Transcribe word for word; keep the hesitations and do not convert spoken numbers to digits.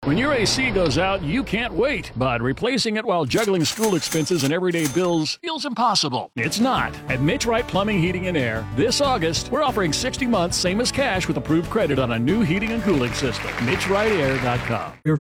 When your A C goes out, you can't wait, but replacing it while juggling school expenses and everyday bills feels impossible. It's not. At Mitch Wright Plumbing, Heating, and Air, this August, we're offering sixty months, same as cash, with approved credit on a new heating and cooling system. Mitch Wright Air dot com. Your